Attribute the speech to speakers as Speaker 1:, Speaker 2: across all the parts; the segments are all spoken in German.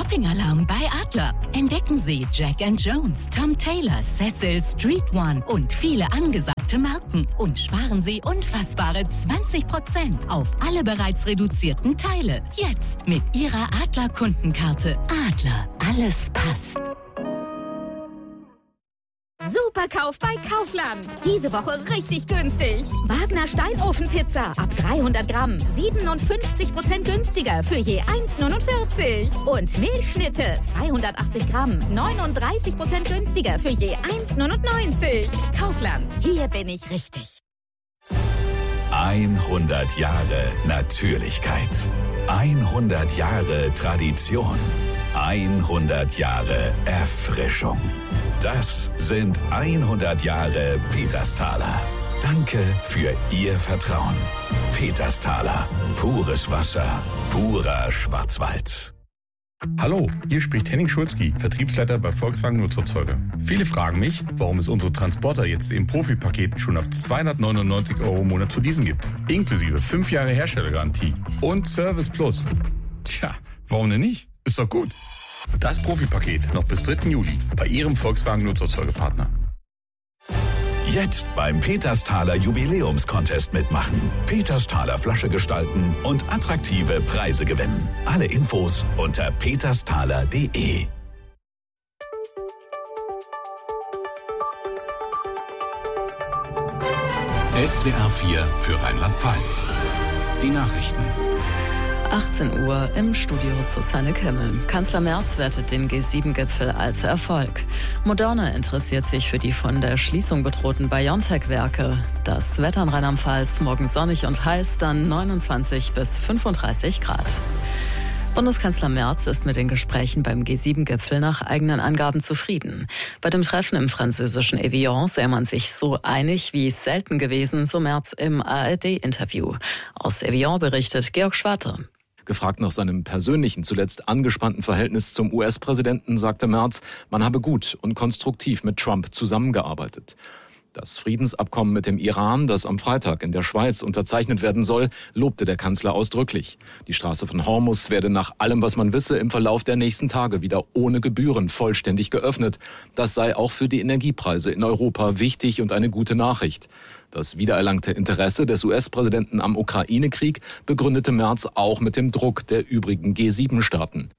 Speaker 1: Shopping-Alarm bei Adler. Entdecken Sie Jack & Jones, Tom Taylor, Cecil, Street One und viele angesagte Marken. Und sparen Sie unfassbare 20% auf alle bereits reduzierten Teile. Jetzt mit Ihrer Adler-Kundenkarte. Adler, alles passt.
Speaker 2: Superkauf bei Kaufland. Diese Woche richtig günstig. Wagner Steinofenpizza ab 300 Gramm. 57% günstiger für je 1,49. Und Milchschnitte 280 Gramm. 39% günstiger für je 1,99. Kaufland. Hier bin ich richtig.
Speaker 3: 100 Jahre Natürlichkeit. 100 Jahre Tradition. 100 Jahre Erfrischung. Das sind 100 Jahre Petersthaler. Danke für Ihr Vertrauen. Petersthaler. Pures Wasser. Purer Schwarzwald.
Speaker 4: Hallo, hier spricht Henning Schulzki, Vertriebsleiter bei Volkswagen Nutzerzeuger. Viele fragen mich, warum es unsere Transporter jetzt im Profipaket schon ab 299 € im Monat zu leasen gibt. Inklusive 5 Jahre Herstellergarantie und Service Plus. Tja, warum denn nicht? Ist doch gut. Das Profipaket noch bis 3. Juli bei Ihrem Volkswagen Nutzerzeugerpartner.
Speaker 3: Jetzt beim Petersthaler Jubiläumscontest mitmachen. Petersthaler Flasche gestalten und attraktive Preise gewinnen. Alle Infos unter petersthaler.de.
Speaker 5: SWR 4 für Rheinland-Pfalz. Die Nachrichten.
Speaker 6: 18 Uhr im Studio Susanne Kimmel. Kanzler Merz wertet den G7-Gipfel als Erfolg. Moderna interessiert sich für die von der Schließung bedrohten BioNTech-Werke. Das Wetter in Rheinland-Pfalz morgen sonnig und heiß, dann 29 bis 35 Grad. Bundeskanzler Merz ist mit den Gesprächen beim G7-Gipfel nach eigenen Angaben zufrieden. Bei dem Treffen im französischen Evian sei man sich so einig wie selten gewesen, so Merz im ARD-Interview. Aus Evian berichtet Georg Schwarte.
Speaker 7: Gefragt nach seinem persönlichen, zuletzt angespannten Verhältnis zum US-Präsidenten, sagte Merz, man habe gut und konstruktiv mit Trump zusammengearbeitet. Das Friedensabkommen mit dem Iran, das am Freitag in der Schweiz unterzeichnet werden soll, lobte der Kanzler ausdrücklich. Die Straße von Hormuz werde nach allem, was man wisse, im Verlauf der nächsten Tage wieder ohne Gebühren vollständig geöffnet. Das sei auch für die Energiepreise in Europa wichtig und eine gute Nachricht. Das wiedererlangte Interesse des US-Präsidenten am Ukraine-Krieg begründete Merz auch mit dem Druck der übrigen G7-Staaten.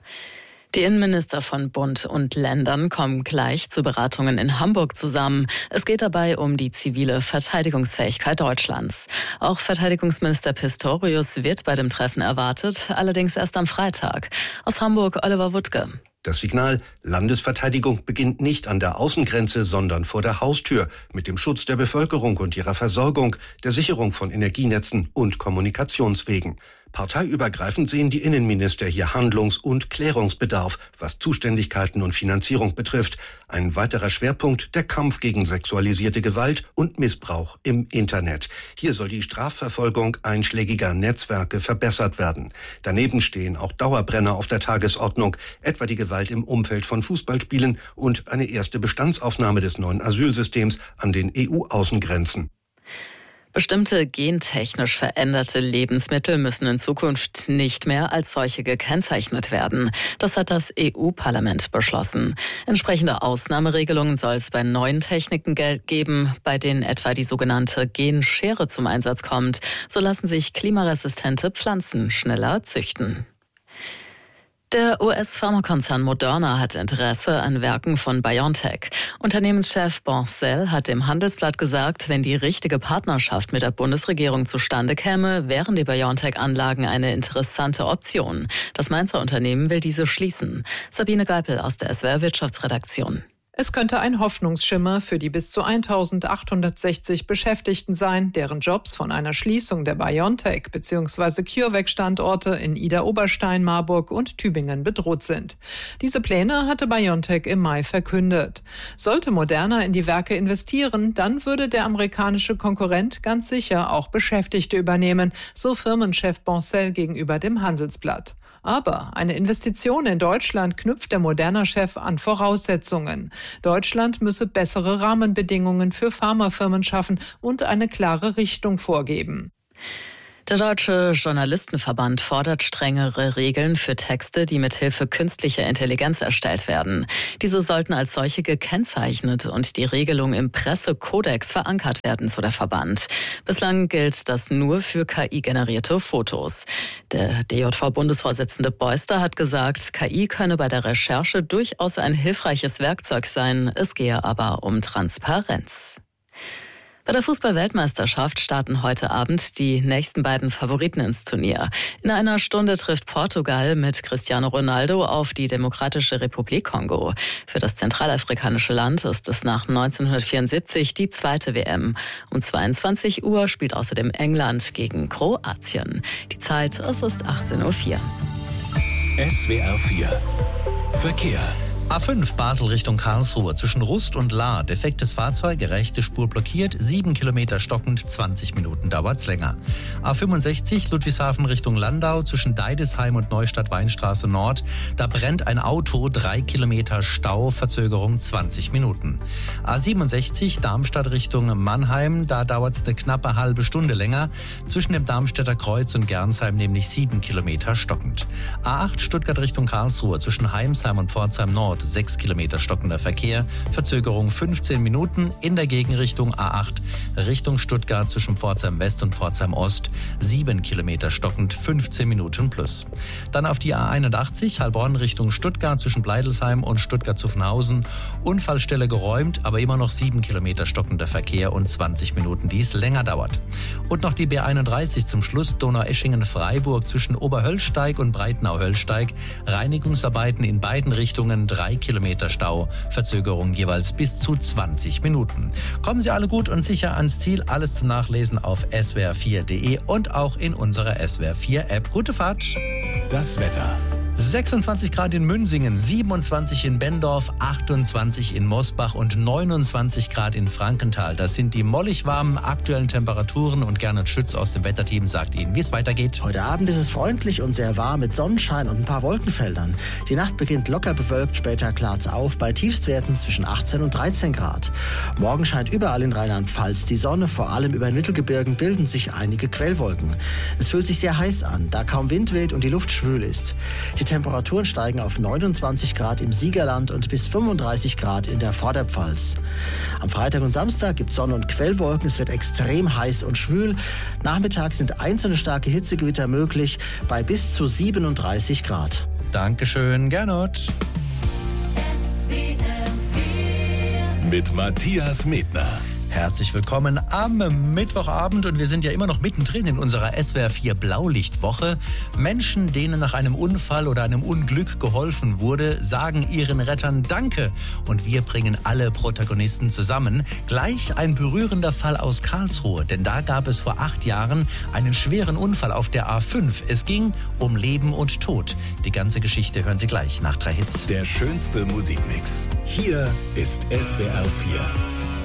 Speaker 6: Die Innenminister von Bund und Ländern kommen gleich zu Beratungen in Hamburg zusammen. Es geht dabei um die zivile Verteidigungsfähigkeit Deutschlands. Auch Verteidigungsminister Pistorius wird bei dem Treffen erwartet, allerdings erst am Freitag. Aus Hamburg Oliver Wuttke.
Speaker 8: Das Signal Landesverteidigung beginnt nicht an der Außengrenze, sondern vor der Haustür mit dem Schutz der Bevölkerung und ihrer Versorgung, der Sicherung von Energienetzen und Kommunikationswegen. Parteiübergreifend sehen die Innenminister hier Handlungs- und Klärungsbedarf, was Zuständigkeiten und Finanzierung betrifft. Ein weiterer Schwerpunkt der Kampf gegen sexualisierte Gewalt und Missbrauch im Internet. Hier soll die Strafverfolgung einschlägiger Netzwerke verbessert werden. Daneben stehen auch Dauerbrenner auf der Tagesordnung, etwa die Gewalt im Umfeld von Fußballspielen und eine erste Bestandsaufnahme des neuen Asylsystems an den EU-Außengrenzen.
Speaker 6: Bestimmte gentechnisch veränderte Lebensmittel müssen in Zukunft nicht mehr als solche gekennzeichnet werden. Das hat das EU-Parlament beschlossen. Entsprechende Ausnahmeregelungen soll es bei neuen Techniken geben, bei denen etwa die sogenannte Genschere zum Einsatz kommt. So lassen sich klimaresistente Pflanzen schneller züchten. Der US-Pharmakonzern Moderna hat Interesse an Werken von BioNTech. Unternehmenschef Boncel hat dem Handelsblatt gesagt, wenn die richtige Partnerschaft mit der Bundesregierung zustande käme, wären die BioNTech-Anlagen eine interessante Option. Das Mainzer Unternehmen will diese schließen. Sabine Geipel aus der SWR-Wirtschaftsredaktion.
Speaker 9: Es könnte ein Hoffnungsschimmer für die bis zu 1860 Beschäftigten sein, deren Jobs von einer Schließung der BioNTech bzw. CureVac-Standorte in Idar-Oberstein, Marburg und Tübingen bedroht sind. Diese Pläne hatte BioNTech im Mai verkündet. Sollte Moderna in die Werke investieren, dann würde der amerikanische Konkurrent ganz sicher auch Beschäftigte übernehmen, so Firmenchef Boncel gegenüber dem Handelsblatt. Aber eine Investition in Deutschland knüpft der Moderna-Chef an Voraussetzungen. Deutschland müsse bessere Rahmenbedingungen für Pharmafirmen schaffen und eine klare Richtung vorgeben.
Speaker 6: Der Deutsche Journalistenverband fordert strengere Regeln für Texte, die mithilfe künstlicher Intelligenz erstellt werden. Diese sollten als solche gekennzeichnet und die Regelung im Pressekodex verankert werden, so der Verband. Bislang gilt das nur für KI-generierte Fotos. Der DJV-Bundesvorsitzende Beuster hat gesagt, KI könne bei der Recherche durchaus ein hilfreiches Werkzeug sein. Es gehe aber um Transparenz. Bei der Fußball-Weltmeisterschaft starten heute Abend die nächsten beiden Favoriten ins Turnier. In einer Stunde trifft Portugal mit Cristiano Ronaldo auf die Demokratische Republik Kongo. Für das zentralafrikanische Land ist es nach 1974 die zweite WM. Um 22 Uhr spielt außerdem England gegen Kroatien. Die Zeit, es ist 18:04 Uhr.
Speaker 5: SWR 4 Verkehr.
Speaker 10: A5 Basel Richtung Karlsruhe zwischen Rust und Lahr. Defektes Fahrzeug, rechte Spur blockiert, 7 Kilometer stockend, 20 Minuten dauert's länger. A65 Ludwigshafen Richtung Landau zwischen Deidesheim und Neustadt-Weinstraße Nord. Da brennt ein Auto, 3 Kilometer Stau, Verzögerung 20 Minuten. A67 Darmstadt Richtung Mannheim. Da dauert's eine knappe halbe Stunde länger. Zwischen dem Darmstädter Kreuz und Gernsheim nämlich 7 Kilometer stockend. A8 Stuttgart Richtung Karlsruhe zwischen Heimsheim und Pforzheim Nord. 6 Kilometer stockender Verkehr, Verzögerung 15 Minuten, in der Gegenrichtung A8 Richtung Stuttgart zwischen Pforzheim West und Pforzheim Ost, 7 Kilometer stockend, 15 Minuten plus. Dann auf die A81 Heilbronn Richtung Stuttgart zwischen Bleidelsheim und Stuttgart-Zuffenhausen, Unfallstelle geräumt, aber immer noch 7 Kilometer stockender Verkehr und 20 Minuten, die es länger dauert. Und noch die B31 zum Schluss Donaueschingen-Freiburg zwischen Oberhöllsteig und Breitenau-Höllsteig, Reinigungsarbeiten in beiden Richtungen, 3 Kilometer Stau, Verzögerung jeweils bis zu 20 Minuten. Kommen Sie alle gut und sicher ans Ziel. Alles zum Nachlesen auf swr4.de und auch in unserer SWR4-App. Gute Fahrt!
Speaker 5: Das Wetter.
Speaker 10: 26 Grad in Münsingen, 27 in Bendorf, 28 in Mosbach und 29 Grad in Frankenthal. Das sind die mollig warmen aktuellen Temperaturen und Gernot Schütz aus dem Wetterteam sagt Ihnen, wie es weitergeht.
Speaker 11: Heute Abend ist es freundlich und sehr warm mit Sonnenschein und ein paar Wolkenfeldern. Die Nacht beginnt locker bewölkt, später klart's auf bei Tiefstwerten zwischen 18 und 13 Grad. Morgen scheint überall in Rheinland-Pfalz die Sonne, vor allem über den Mittelgebirgen bilden sich einige Quellwolken. Es fühlt sich sehr heiß an, da kaum Wind weht und die Luft schwül ist. Die Temperaturen steigen auf 29 Grad im Siegerland und bis 35 Grad in der Vorderpfalz. Am Freitag und Samstag gibt es Sonne und Quellwolken. Es wird extrem heiß und schwül. Nachmittags sind einzelne starke Hitzegewitter möglich bei bis zu 37 Grad.
Speaker 10: Dankeschön, Gernot.
Speaker 5: Mit Matthias Medner.
Speaker 10: Herzlich willkommen am Mittwochabend und wir sind ja immer noch mittendrin in unserer SWR4 Blaulichtwoche. Menschen, denen nach einem Unfall oder einem Unglück geholfen wurde, sagen ihren Rettern Danke. Und wir bringen alle Protagonisten zusammen. Gleich ein berührender Fall aus Karlsruhe, denn da gab es vor 8 Jahren einen schweren Unfall auf der A5. Es ging um Leben und Tod. Die ganze Geschichte hören Sie gleich nach 3 Hits.
Speaker 5: Der schönste Musikmix. Hier ist SWR4.